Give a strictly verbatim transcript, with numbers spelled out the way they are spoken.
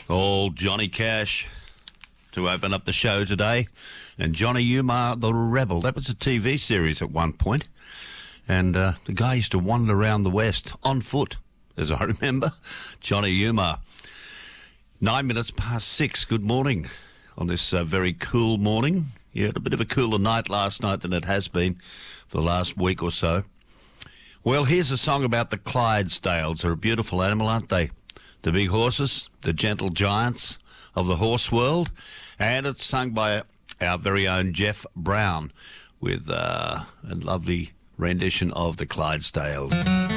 Old Johnny Cash to open up the show today. And Johnny Umar, the Rebel. That was a T V series at one point. And uh, the guy used to wander around the West on foot, as I remember. Johnny Umar. Nine minutes past six. Good morning on this uh, very cool morning. You had a bit of a cooler night last night than it has been for the last week or so. Well, here's a song about the Clydesdales. They're a beautiful animal, aren't they? The big horses, the gentle giants of the horse world. And it's sung by our very own Jeff Brown with uh, a lovely rendition of the Clydesdales.